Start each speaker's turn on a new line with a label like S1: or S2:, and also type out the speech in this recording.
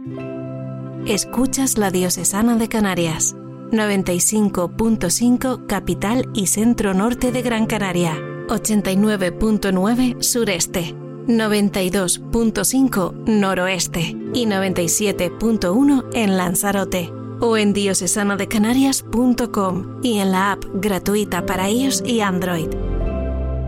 S1: Escuchas la Diocesana de Canarias, 95.5 capital y centro norte de Gran Canaria, 89.9 sureste, 92.5 noroeste y 97.1 en Lanzarote, o en diocesanadecanarias.com y en la app gratuita para iOS y Android.